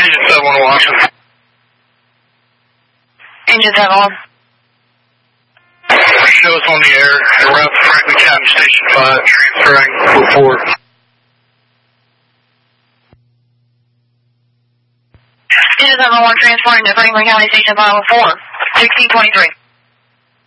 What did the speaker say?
Engine 7 on Washington. Engine 7 on. Shows on the air. Around Franklin County Station 5, transferring report. Engine 7 on, transporting to Franklin County Station 504, 1623.